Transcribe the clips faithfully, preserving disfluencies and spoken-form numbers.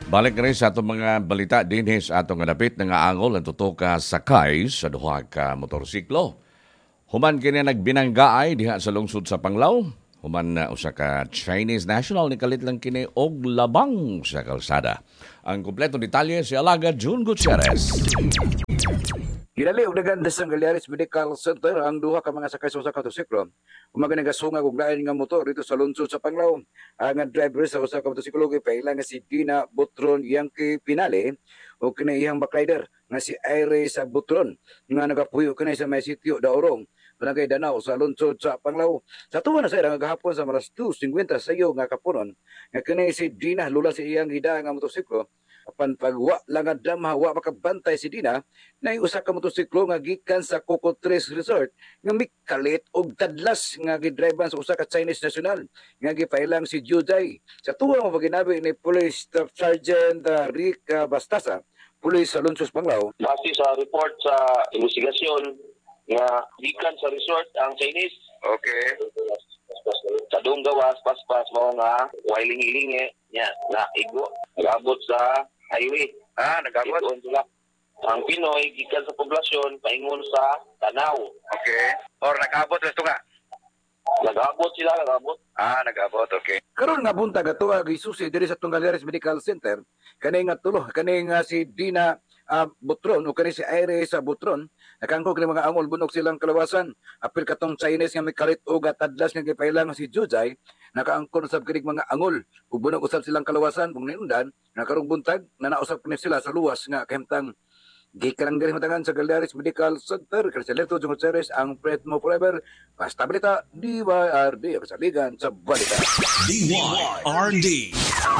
Balik rin sa itong mga balita dinhi sa atong nadapit nga angol ang tutuka sakay sa duha ka motorsiklo. Human kini nagbinanggaay diha sa lungsod sa Panglao. Human na usa ka Chinese national ni kalit lang kini og labang sa kalsada. Ang kompletong detalye si Alaga June Gutierrez. Ginali og naganda sa Galeares Medical Center ang duha ka mga sakay sa usa ka motorsiklo. Umaga nagasungag og lain nga motor dito sa lungsod sa Panglao. Ang driver sa usa ka motorsiklo pailang nga si Dina Butron Yankee Pinale o kini iyang backrider nga si Aire sa Butron nga nagapuyo kini sa may sitio Daorong. Barangay Danao sa lungsod sa Panglao. Sa tuwa na sa irang gahapon sa maras two fifty sayo nga kapunon nga kini si Dina lula si iyang hida nga motorsiklo. Apan pagwa lang nga damha wa makabantay si Dina na usa ka motorsiklo nga gikan sa Coco Tres Resort nga mikalit og tadlas nga gidriban sa usa ka Chinese national nga gipailang si Juday. Sa tuwa mo paginabi ni Police Staff Sergeant uh, Rick uh, Bastasa, Police sa Lungsod Panglao. Base sa report sa investigasyon nga gikan sa resort ang Chinese. Okay. Sa dong gawas paspas mo nga wiling-ilinge nya na igo nagabot sa highway. Ah, nagabot sila. Ang Pinoy gikan sa poblasyon paingon sa Tanaw. Okay. Or nagabot resto nga. Nagabot sila, nagabot. Ah, nagabot, okay. Karon nga buntag ato nga gisusi diri sa Galeares Medical Center kani nga tulo kani nga si Dina uh, Butron o kani si Aire sa Butron nakangkog ni mga angol bunok silang kalawasan apil katong Chinese nga may kalit og tadlas nga gipailang si Jujay nakaangkon usab kini mga angol ug bunok usab silang kalawasan kung niundan nakarong buntag na nausab kini sila sa luwas nga kahimtang gikan diri matangan sa Galeares Medical Center kasi Leto Jung Ceres ang Fred Mo Forever basta balita D Y R D sa ligan sa balita D Y R D.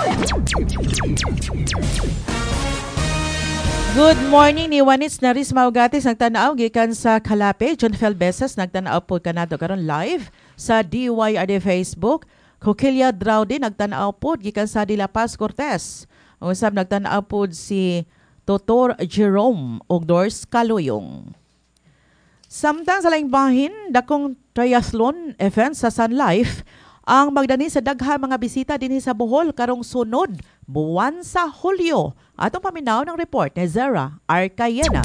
Good morning ni Juanis Naris Maugatis nagtanaw gikan sa Kalape. John Felbeses nagtanaw po kanado karon live sa D Y R D Facebook. Coquilla Draudi nagtanaw po gikan sa De La Paz Cortez. Usab nagtanaw po si Doctor Jerome Ogdors Kaluyong. Samtang sa laing bahin, dakong triathlon event sa Sun Life ang magdani sa daghan mga bisita dinhi sa Bohol karong sunod buwan sa Hulyo. Atong paminaw ng report ni Zara Arcayena.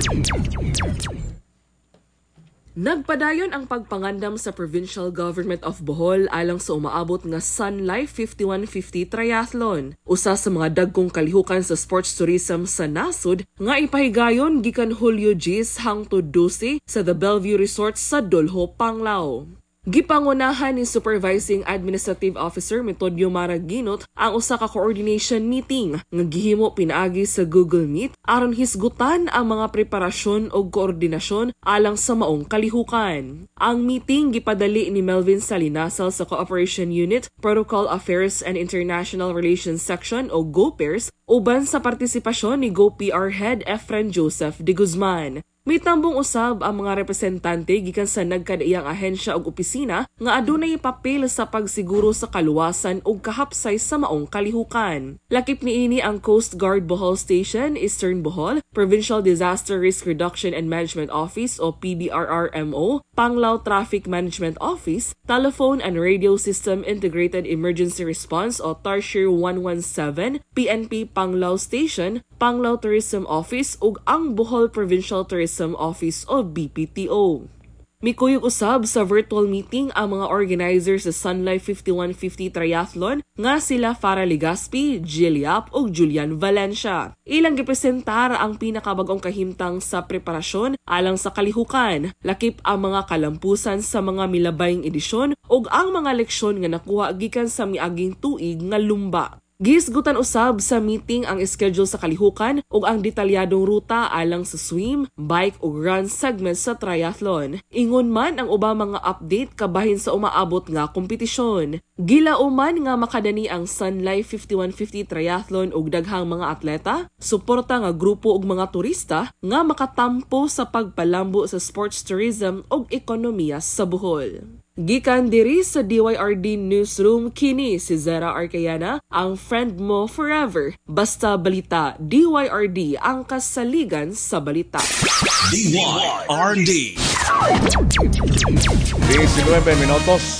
Nagpadayon ang pagpangandam sa Provincial Government of Bohol alang sa umaabot nga Sun Life fifty-one fifty Triathlon. Usa sa mga dagkong kalihukan sa sports tourism sa nasud nga ipahigayon gikan Hulyo Gis hangtod twelve sa The Bellevue Resort sa Dolho, Panglao. Gipangunahan ni Supervising Administrative Officer Metodio Maraginot ang usa ka coordination meeting nga gihimo pinaagi sa Google Meet aron hisgutan ang mga preparasyon o koordinasyon alang sa maong kalihukan. Ang meeting gipadali ni Melvin Salinasal sa Cooperation Unit, Protocol Affairs and International Relations Section o GOPERS uban sa partisipasyon ni GoPR Head Efren Joseph de Guzman. Mitambong usab ang mga representante gikan sa nagkadaiyang ahensya ug opisina nga adunay papel sa pagsiguro sa kaluwasan ug kahapsay sa maong kalihukan. Lakip niini ang Coast Guard Bohol Station, Eastern Bohol, Provincial Disaster Risk Reduction and Management Office o P D R R M O, Panglao Traffic Management Office, Telephone and Radio System Integrated Emergency Response o Tarsier one one seven, P N P Panglao Station, Panglao Tourism Office ug ang Bohol Provincial Tourism Office o B P T O. Mikuyog usab sa virtual meeting ang mga organizers sa Sun Life fifty-one fifty Triathlon nga sila Farah Legaspi, Jill Yap ug Julian Valencia. Ilang gipresentar ang pinakabagong kahimtang sa preparasyon alang sa kalihukan, lakip ang mga kalampusan sa mga milabayng edisyon ug ang mga leksyon nga nakuha gikan sa miaging tuig nga lumba. Gisgutan usab sa meeting ang schedule sa kalihukan ug ang detalyadong ruta alang sa swim, bike ug run segments sa triathlon. Ingon man ang ubang mga update kabahin sa umaabot nga kompetisyon. Gilauman nga makadani ang Sun Life fifty-one fifty Triathlon ug daghang mga atleta, suporta nga grupo ug mga turista nga makatampo sa pagpalambo sa sports tourism ug ekonomiya sa Bohol. Gikan diri sa D Y R D Newsroom, kini si Zara Arcayana, ang friend mo forever. Basta balita, D Y R D ang kasaligan sa balita. D Y R D. nineteen minutos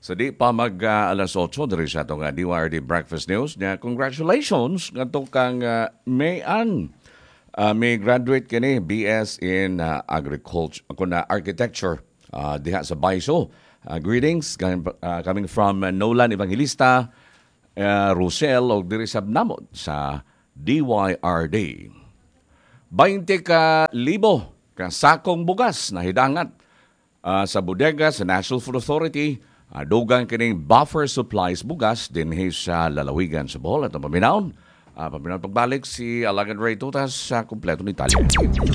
So di pa mag uh, alas otso diri sa atong uh, D Y R D Breakfast News. Nya congratulations ngadto kang uh, Mayan. Uh, may graduate kini B S in uh, agriculture kuna architecture uh, diha sa Baiso. Uh, greetings uh, coming from uh, Nolan Evangelista, uh, Rosel o diri sa Namod sa D Y R D. twenty ka libo ka sakong bugas na hidangat uh, sa bodega sa National Food Authority. Uh, dugang kining buffer supplies bugas din sa lalawigan sa Bohol at ang paminaon. Uh, paminaon pagbalik si Alagad Ray Tutas sa kumpleto ni Italia.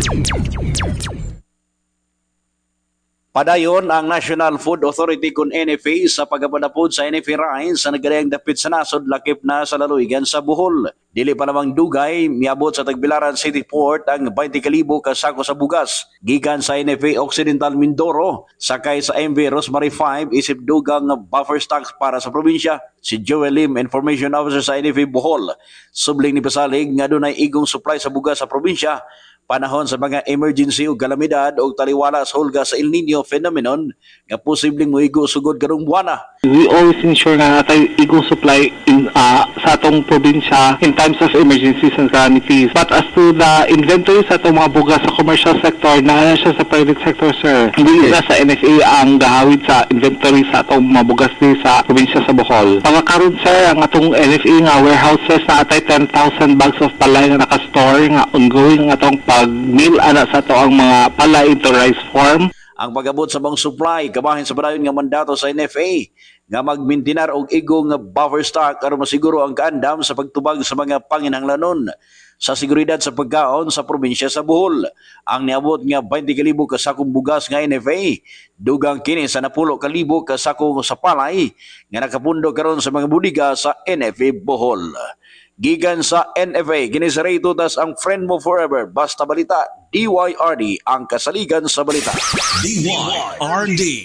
Padayon ang National Food Authority kun N F A sa pagapadapod sa N F A Rice sa nagdayang dapit sa nasod lakip na sa lalawigan sa Bohol. Dili pa namang dugay, miabot sa Tagbilaran City Port ang twenty ka libo ka sako sa bugas. Gikan sa N F A Occidental Mindoro, sakay sa M V Rosemary five isip dugang buffer stocks para sa probinsya. Si Joel Lim, Information Officer sa N F A Bohol, subling ni pasalig nga dunay igong supply sa bugas sa probinsya panahon sa mga emergency o kalamidad o taliwala sa hulga sa El Nino phenomenon nga posibleng muigo sugod karong buwana. We always ensure nga natay igong supply in uh, sa atong probinsya in times of emergencies and calamities. But as to the inventory sa atong mga bugas sa commercial sector, na siya sa private sector, sir. Hindi na sa N F A ang gahawid sa inventory sa atong mga bugas din sa probinsya sa Bohol. Pagkakaroon, sir, ang atong N F A nga warehouses na atay ten thousand bags of palay nga nakastore nga ongoing nga atong pag-mill ana sa ato ang mga palay into rice form. Ang pag-abot sa bang supply kabahin sa padayon nga mandato sa N F A nga magmintinar og igong buffer stock aron masiguro ang kaandam sa pagtubag sa mga panginahanglanon sa seguridad sa pagkaon sa probinsya sa Bohol. Ang niabot nga twenty ka libo ka sakong bugas nga N F A, dugang kini sa napulo ka libo ka sakong sa palay nga nakapundo karon sa mga budiga sa N F A Bohol. Gigan sa N F A, kini sa Ray Tutas ang friend mo forever. Basta balita, D Y R D ang kasaligan sa balita. D Y R D.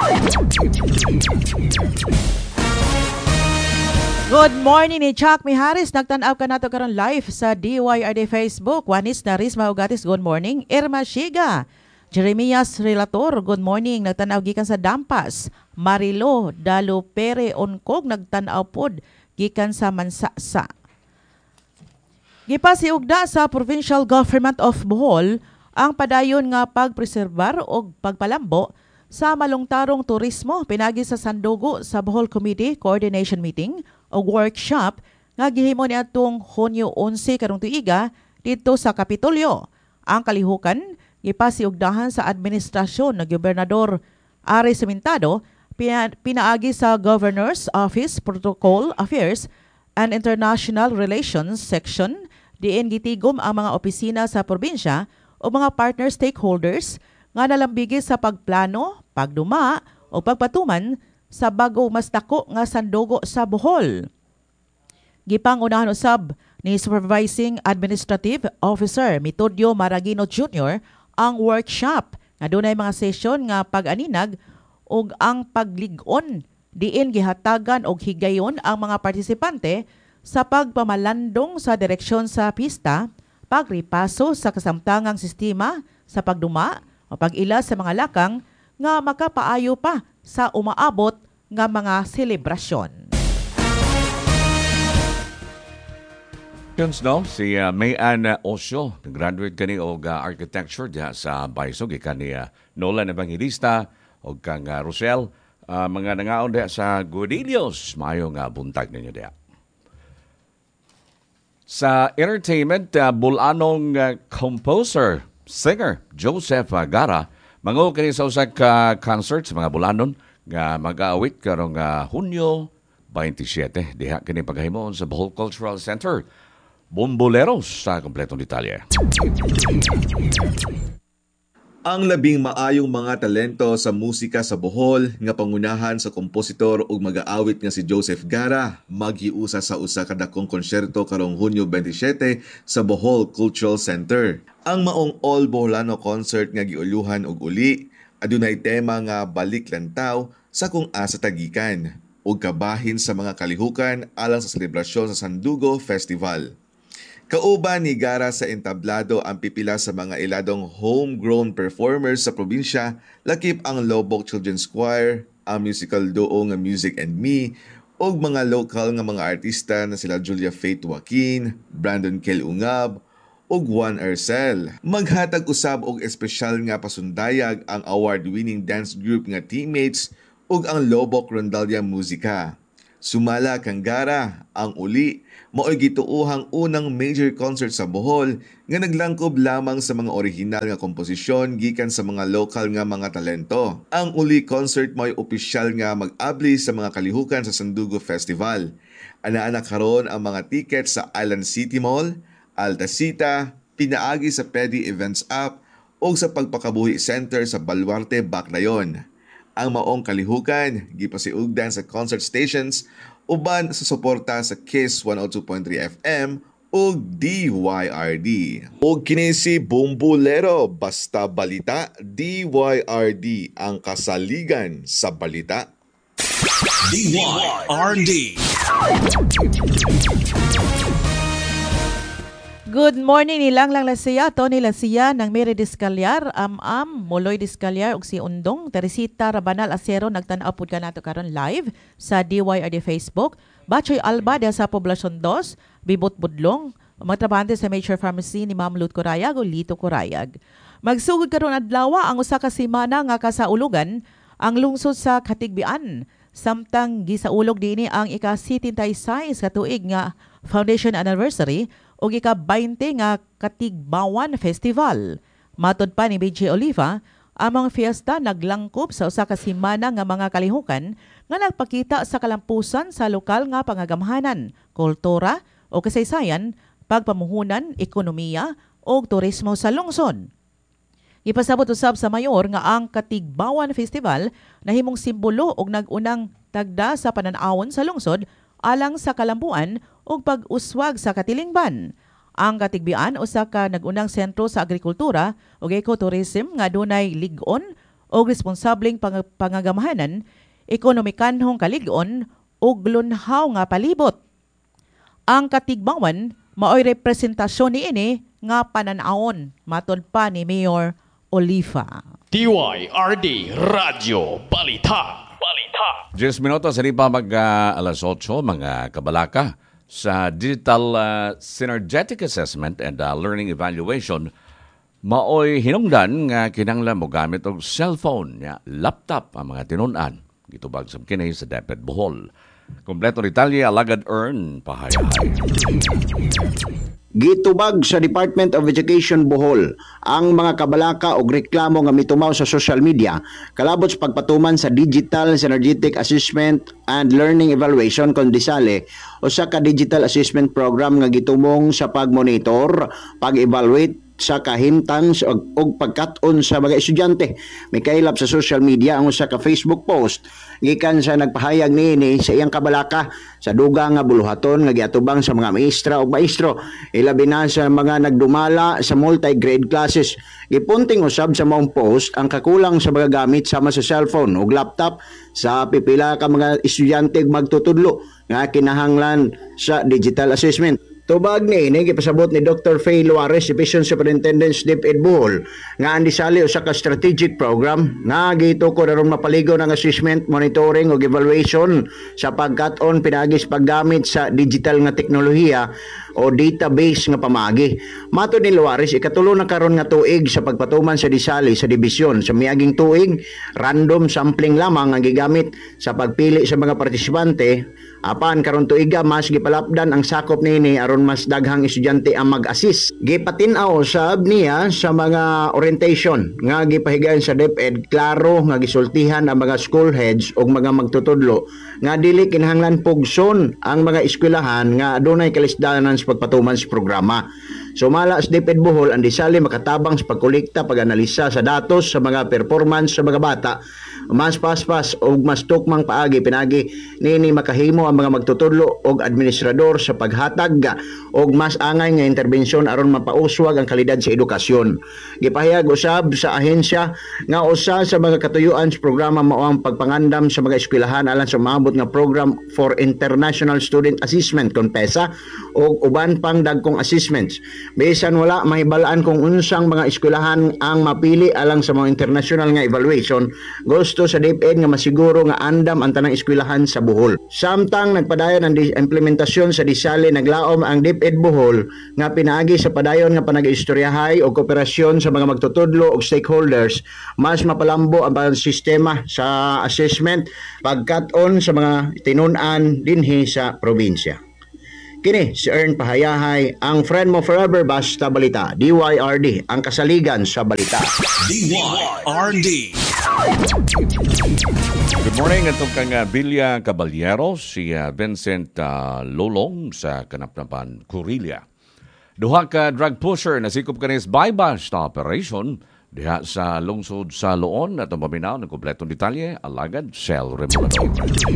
Good morning ni Chuck Miharis. Nagtanaw ka nato karon live sa D Y R D Facebook. Wanis na Risma Ugatis, good morning. Irma Shiga. Jeremias Relator, good morning. Nagtanaw gikan sa Dampas. Marilo Dalo Pere Onkog, nagtanaw pod gikan sa Mansasa. Gipasiugda sa Provincial Government of Bohol ang padayon nga pagpreserbar o pagpalambo sa malungtarong turismo pinagi sa Sandugo sa Bohol Committee Coordination Meeting o workshop nga gihimo niadtong Hunyo eleven karong tuiga dito sa Kapitolyo. Ang kalihukan gipasiugdahan sa administrasyon ng Gobernador Ari Cementado pina- pinaagi sa Governor's Office Protocol Affairs and International Relations Section diin gitigom ang mga opisina sa probinsya o mga partner stakeholders nga nalambigi sa pagplano, pagduma o pagpatuman sa bago mas dako nga sandugo sa Bohol. Gipangunahan usab ni Supervising Administrative Officer Metodio Maragino Junior ang workshop nga dunay mga sesyon nga pag-aninag ug ang paglig-on diin gihatagan og higayon ang mga partisipante sa pagpamalandong sa direksyon sa pista, pagripaso sa kasamtangang sistema sa pagduma o pag-ila sa mga lakang nga makapaayo pa sa umaabot nga mga selebrasyon. Yun no, si uh, Mayan Osio, graduate kani og uh, architecture diha sa Baisog, ikan ni uh, Nolan Evangelista og kang uh, Rosel, uh, mga nangaon diha sa Godillos, mayo nga buntag ninyo diha. Sa entertainment, uh, bulanong uh, composer, singer Joseph uh, Gara, mango kini sa usa ka concert sa mga bulanon nga mag-aawit karong uh, Hunyo twenty-seven diha kini paghahimon sa Bohol Cultural Center. Bomboleros sa kompletong detalye. Ang labing maayong mga talento sa musika sa Bohol nga pangunahan sa kompositor ug mag-aawit nga si Joseph Gara maghiusa sa usa ka dakong konsyerto karong Hunyo twenty-seven sa Bohol Cultural Center. Ang maong All Boholano concert nga giuluhan og uli adunay tema nga balik lantaw sa kung asa tagikan ug kabahin sa mga kalihukan alang sa selebrasyon sa Sandugo Festival. Kauban ni Gara sa entablado ang pipila sa mga iladong homegrown performers sa probinsya, lakip ang Lobok Children's Choir, ang musical duo nga Music and Me ug mga local nga mga artista na sila Julia Faith Joaquin, Brandon Kel Ungab ug Juan Arcel. Maghatag usab og espesyal nga pasundayag ang award-winning dance group nga Teammates ug ang Lobok Rondalia Musika. Sumala kang Gara, ang uli, mao'y gituuhang unang major concert sa Bohol nga naglangkob lamang sa mga orihinal nga komposisyon gikan sa mga lokal nga mga talento. Ang uli concert mao'y opisyal nga mag-abli sa mga kalihukan sa Sandugo Festival. Ana-ana karon ang mga tickets sa Island City Mall, Altacita, pinaagi sa Pedi Events App o sa Pagpakabuhi Center sa Baluarte, Baclayon. Ang maong kalihukan gipasiugdan sa concert stations uban sa suporta sa Kiss one oh two point three F M ug D Y R D. Ug kini si Bumbulero, basta balita, D Y R D ang kasaligan sa balita. D Y R D. Good morning nilang lang Lasiya, Tony Lasiya ng Mary Discalyar, Am-Am, Moloy Discalyar ug si Undong, Teresita Rabanal Acero nagtan-aw pud kanato karon live sa D Y R D Facebook. Bachoy Alba da sa Poblacion two, Bibot Budlong, magtrabahante sa Major Pharmacy ni Ma'am Lut Corayag o Lito Corayag. Magsugod karon adlaw ang usa ka semana nga kasaulugan ang lungsod sa Katigbian. Samtang gisaulog dinhi ang ika-setenta-sais ka tuig nga foundation anniversary o ika-twenty nga Katigbawan Festival. Matod pa ni B J Oliva, ang mga fiesta naglangkob sa usa ka semana nga mga kalihukan nga nagpakita sa kalampusan sa lokal nga pangagamhanan, kultura o kasaysayan, pagpamuhunan, ekonomiya o turismo sa lungsod. Ipasabot usab sa mayor nga ang Katigbawan Festival nahimong simbolo og nag-unang tagda sa panan-awon sa lungsod alang sa kalambuan ug pag-uswag sa katilingban. Ang Katigbian usa ka nag-unang sentro sa agrikultura ug ecotourism nga dunay lig-on ug responsableng pang- pangagamhanan, ekonomikanhong kalig-on ug lunhaw nga palibot. Ang Katigbawan maoy representasyon niini nga panan-awon, matod pa ni Mayor Oliva. D Y R D Radio Balita. Balita. ten minutos, hindi pa mag uh, alas otso, mga kabalaka, sa Digital uh, Synergetic Assessment and uh, Learning Evaluation, maoy hinungdan nga kinahanglan mo gamit og cellphone, ya, laptop ang mga tinunan. Gitubag sa kinay sa Deped Bohol. Kompleto detalye, Alagad Earn, pahayahay. Gitubag sa Department of Education Bohol ang mga kabalaka o reklamo nga mitumaw sa social media kalabot sa pagpatuman sa Digital Synergetic Assessment and Learning Evaluation kon DISALE o sa ka digital assessment program nga gitumong sa pagmonitor, pag-evaluate sa kahimtang og pagkat-on sa mga estudyante. May kailap sa social media ang usa ka Facebook post gikan sa nagpahayag niini sa iyang kabalaka sa dugang nga buluhaton nga giatubang sa mga maestra ug maestro, ilabi na sa mga nagdumala sa multi-grade classes. Gipunting usab sa maong post ang kakulang sa mga gamit sama sa cellphone ug laptop sa pipila ka mga estudyante magtutudlo nga kinahanglan sa digital assessment. Tubag ni ini gipasabot ni Doctor Faye Luares, Division Superintendent sa DepEd Bohol, nga ang DISALE usa ka strategic program nga gituko aron mapaligo ng assessment, monitoring ug evaluation sa pagkat-on pinagis paggamit sa digital nga teknolohiya o database nga pamagi. Matod ni Luares, ikatulo na karon nga tuig sa pagpatuman sa DISALE sa dibisyon. Sa miaging tuig, random sampling lamang ang gigamit sa pagpili sa mga partisipante. Apan karon tuiga mas gipalapdan ang sakop niini aron mas daghang estudyante ang mag-assist. Gipatin-aw sab niya sa mga orientation nga gipahigayon sa DepEd, klaro nga gisultihan ang mga school heads ug mga magtutudlo nga dili kinahanglan pugson ang mga eskwelahan nga adunay kalisdanan sa pagpatuman sa programa. Sumala sa DepEd Bohol, ang DISALE makatabang sa pagkolekta, pag-analisa sa datos sa mga performance sa mga bata, mas paspas o mas tukmang paagi pinagi nini makahimo ang mga magtutudlo og administrador sa paghatag og mas angay nga interbensyon aron mapauswag ang kalidad sa edukasyon. Gipahayag usab sa ahensya nga usa sa mga katuyuan sa programa mao ang pagpangandam sa mga eskwelahan alang sa maabot nga Program for International Student Assessment kon PESA og uban pang dagkong assessments. Bisan wala mahibalaan kung unsang mga eskwelahan ang mapili alang sa mga international nga evaluation, gusto gusto sa D E P E D nga masiguro nga andam ang tanang eskwelahan sa Bohol. Samtang nagpadayon ang di- implementasyon sa disali, naglaom ang D E P E D Bohol nga pinaagi sa padayon nga panag-istoryahay o kooperasyon sa mga magtutudlo o stakeholders, mas mapalambo ang sistema sa assessment pagkat-on sa mga tinun-an dinhi sa probinsya. Kini si Ern Pahayahay, ang friend mo forever basta balita. D Y R D, ang kasaligan sa balita. D Y R D. Good morning, itong kang uh, Villa Caballero, si uh, Vincent uh, Lolong sa Kanapnapan, Curilia. Duha ka drug pusher na sikop kanis bypass na operation diha sa lungsod sa Loon at ang paminaw ng kompletong detalye, alagad Cel Remulador.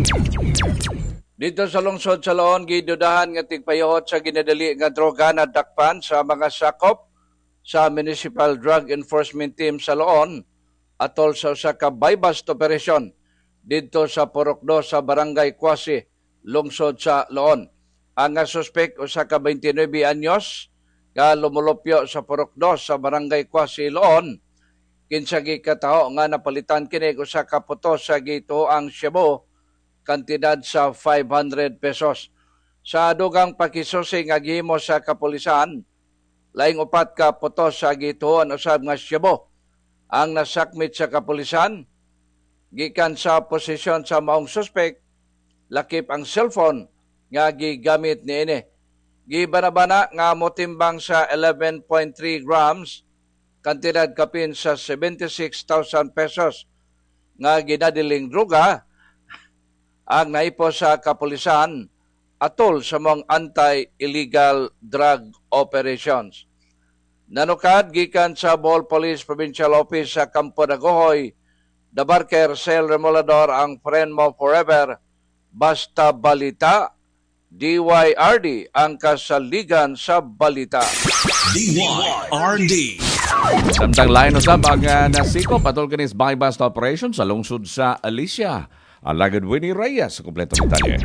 Dito sa lungsod sa Loon, gidudahan nga tigpayot sa ginadali nga droga na dakpan sa mga sakop sa Municipal Drug Enforcement Team sa Loon atol sa usa ka bypass operation dito sa Porokdo sa Barangay Kwasi, lungsod sa Loon. Ang suspect usa ka twenty-nine anyos nga lumulupyo sa Porokdo sa Barangay Kwasi, Loon. Kinsa gikataho nga napalitan kini usa ka puto sa gituang Cebu, kantidad sa five hundred pesos. Sa dugang pakisusi nga gihimo sa kapulisan, laing upat ka puto sa gituon usab nga Cebu ang nasakmit sa kapulisan. Gikan sa posisyon sa maong suspect, lakip ang cellphone nga gigamit niini. Gibanabana nga motimbang sa eleven point three grams, kantidad kapin sa seventy-six thousand pesos nga ginadiling droga ang naipo sa kapulisan atol sa mga anti-illegal drug operations. Nanukad gikan sa Bohol Police Provincial Office sa Campo Dagohoy, Dabarker Cel Remulador, ang friend mo forever basta balita. D Y R D, ang kasaligan sa balita. D Y R D. Samtang lain usab ang uh, nasikop atol kanis bypass na operation sa lungsod sa Alicia. Alagad Winnie Reyes sa kompletong detalye.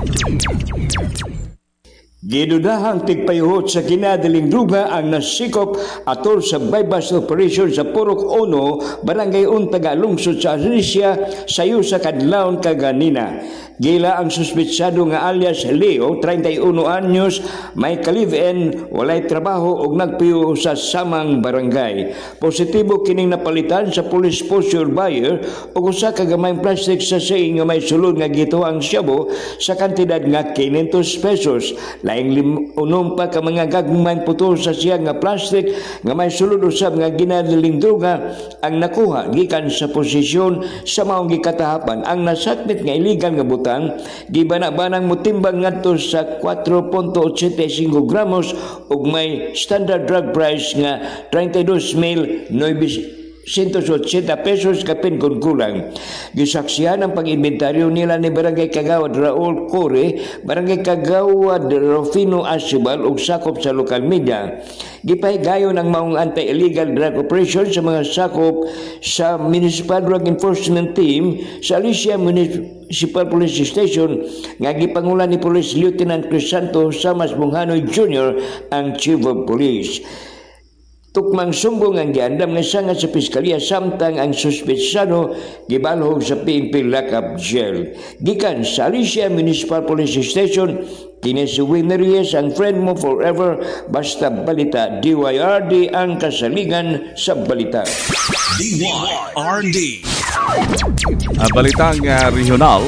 Gidudahang tigpayuhot sa kinadaling druga ang nasikop atol sa bypass operation sa Purok Ono, Barangay Untaga, lungsod sa Alicia, sayo sa kadlawon kaganina. Gila ang suspitsado nga alias Leo, thirty-one anyos, may ka-live-in, walay trabaho ug nagpiyo sa samang barangay. Positibo kining napalitan sa police posture buyer ug usa ka gamayng plastic sachet nga may sulod nga gituang Cebu sa kantidad nga five hundred pesos. Laing limunom pa ka mga gagmayng putol sa siya nga plastic nga may sulod usab nga ginadaling droga ang nakuha gikan sa posisyon sa maong gikatahapan. Ang nasakmit nga illegal nga butang gibana-banang motimbang ngadto sa four point eighty-five gramos ug may standard drug price nga thirty-two mil one hundred eighty pesos kapin kung kulang. Gisaksihan ang pag-inventaryo nila ni Barangay Kagawad Raul Core, Barangay Kagawad Rufino Asibal ug sakop sa local media. Gipahigayon ang maong anti-illegal drug operation sa mga sakop sa Municipal Drug Enforcement Team sa Alicia Municipal Police Station nga gipangulan ni Police Lieutenant Crisanto Samas Bunghanoy Junior ang Chief of Police. Tukmang sumbong ang giandam nga sanga sa piskalya samtang ang suspetsado gibalhog sa P N P Lacap Jail. Gikan sa Alicia Municipal Police Station, kini si Winnie Reyes, ang friend mo forever basta balita. D Y R D, ang kasaligan sa balita. D Y R D. Ang balitang uh, regional,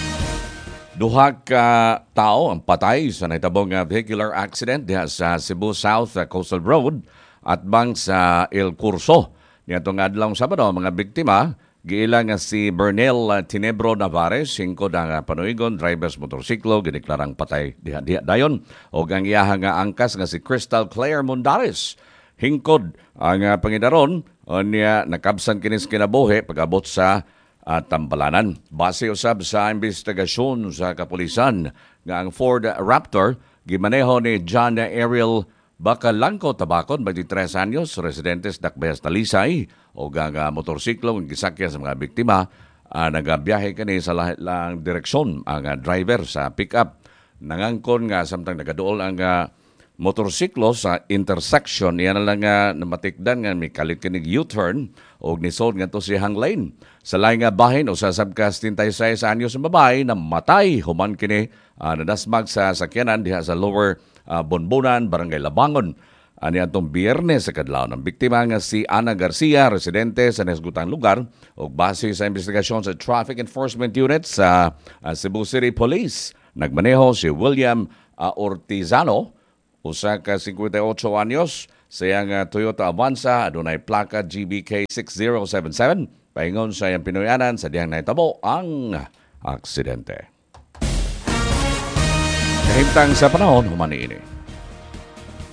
duha ka tao ang patay sa nahitabong uh, vehicular accident diha sa Cebu South uh, Coastal Road at bang sa El Curso. Nitong adlawng Sabado, mga biktima, giila nga si Bernel Tinebro Navares, singko na panuigon, drivers motorsiklo, giniklarang patay diha-diha dayon. O ang iyaha nga angkas nga si Crystal Claire Mundares. Hingkod ang uh, pangidaron, o niya nakabsan kinis kinabuhi pag-abot sa uh, Tambalanan. Base usab sa investigasyon sa kapulisan nga ang Ford Raptor, gimaneho ni John Ariel Bacalangco Tabacon, twenty-three anyos, residentes Dakbayas Talisay, o gaga motorsiklo ng gisakya sa mga biktima, uh, nagabiyahe kani sa lang direksyon ang uh, driver sa pick-up. Nangangkon nga samtang nagaduol ang uh, motorsiklo sa intersection. Yan na lang nga namatikdan nga may kalit-kinig U-turn o nisod nga to siyang lane. Sa laing nga bahin o sa sabkas ninety-six anyos sa babae na matay human kini uh, nadasmag sa sakyanan diha sa Lower uh, Bonbonan, Barangay Labangon. Ani atong biyernes sa kadlaw ng biktima nga si Ana Garcia, residente sa nasgutang lugar o base sa investigasyon sa Traffic Enforcement Unit sa uh, Cebu City Police. Nagmaneho si William uh, Ortizano, usa ka fifty-eight anyos, sa iyang uh, Toyota Avanza, adunay plaka G B K six zero seven seven. Paingon sa iyang pinuyanan sa diyang naitabo ang aksidente. Kahimtang sa panahon, humani ini.